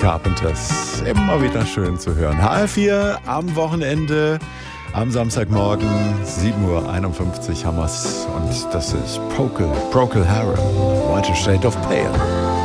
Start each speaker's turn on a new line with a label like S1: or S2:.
S1: Carpenters. Immer wieder schön zu hören. HR4 am Wochenende, am Samstagmorgen, 7:51 Uhr haben wir's. Und das ist Procol Harum, White Shade of Pale.